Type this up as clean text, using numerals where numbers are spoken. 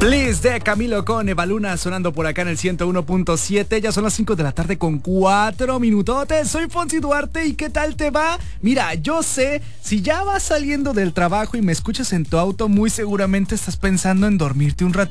Please de Camilo con Eva Luna sonando por acá en el 101.7. Ya son las 5 de la tarde con 4 minutotes. Soy Fonsi Duarte y ¿qué tal te va? Mira, yo sé, si ya vas saliendo del trabajo y me escuchas en tu auto, muy seguramente estás pensando en dormirte un ratito.